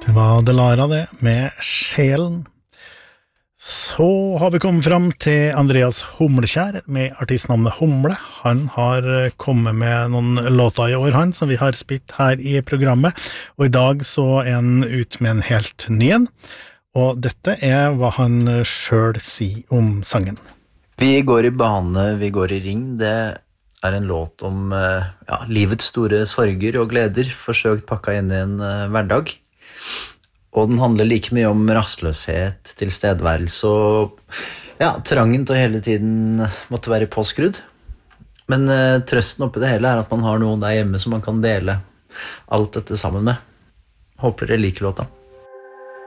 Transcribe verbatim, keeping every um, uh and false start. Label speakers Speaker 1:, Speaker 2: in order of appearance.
Speaker 1: Det var Delara det, med Sjelen. Så har vi kommet fram til Andreas Humlekjær med artistnavnet Humle. Han har kommet med noen låter i år, han, som vi har spilt her i programmet. Og i dag så er han ut med en helt ny en. Og dette er hva han selv sier om sangen.
Speaker 2: Vi går i bane, vi går i ring. Det er en låt om ja, livets store sorger og gleder, forsøkt pakket inn i en uh, hverdag. Og den handler like mye om rastløshet, tilstedeværelse og ja, trangen til å hele tiden måtte være påskrudd. Men uh, trøsten oppi det hele er at man har noen der hjemme som man kan dele alt dette sammen med. Håper dere liker låta.